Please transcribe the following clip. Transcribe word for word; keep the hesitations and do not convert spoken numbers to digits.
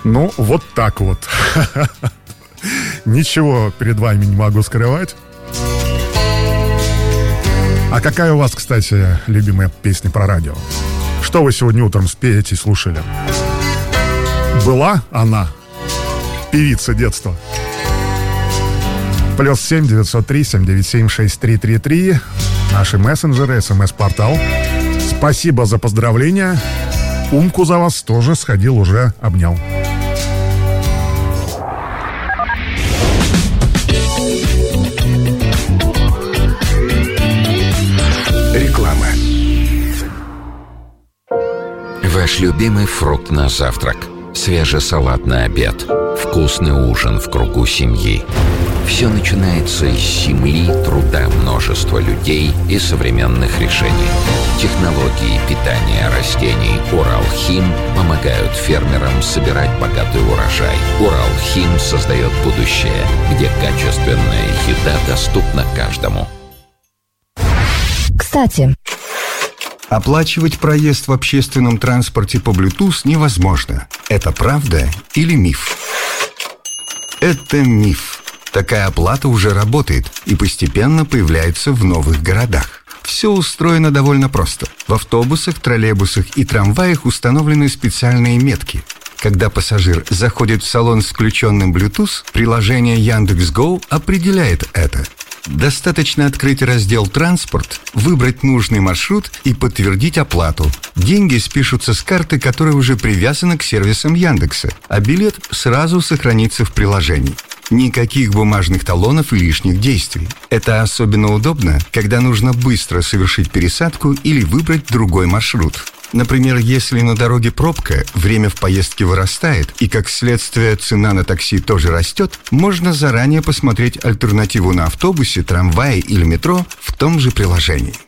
Ну, вот так вот. Ничего перед вами не могу скрывать. А какая у вас, кстати, любимая песня про радио? Что вы сегодня утром спеете и слушали? Была она певица детства? Плюс семь девятьсот три семь девять семь шесть три три три. Наши мессенджеры, смс-портал. Спасибо за поздравления. Умку за вас тоже сходил, уже обнял. Реклама. Ваш любимый фрукт на завтрак, свежий салат на обед, вкусный ужин в кругу семьи. Все начинается из земли, труда множества людей и современных решений. Технологии питания растений «Уралхим» помогают фермерам собирать богатый урожай. «Уралхим» создает будущее, где качественная еда доступна каждому. Кстати, оплачивать проезд в общественном транспорте по Bluetooth невозможно. Это правда или миф? Это миф. Такая оплата уже работает и постепенно появляется в новых городах. Все устроено довольно просто. В автобусах, троллейбусах и трамваях установлены специальные метки. Когда пассажир заходит в салон с включенным Bluetooth, приложение Яндекс.Го определяет это. Достаточно открыть раздел «Транспорт», выбрать нужный маршрут и подтвердить оплату. Деньги спишутся с карты, которая уже привязана к сервисам Яндекса, а билет сразу сохранится в приложении. Никаких бумажных талонов и лишних действий. Это особенно удобно, когда нужно быстро совершить пересадку или выбрать другой маршрут. Например, если на дороге пробка, время в поездке вырастает, и, как следствие, цена на такси тоже растет, можно заранее посмотреть альтернативу на автобусе, трамвае или метро в том же приложении.